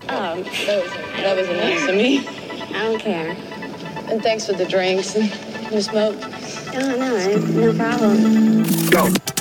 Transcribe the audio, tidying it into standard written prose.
That was nice of me. I don't care. And thanks for the drinks and the smoke. Oh, no problem. Go.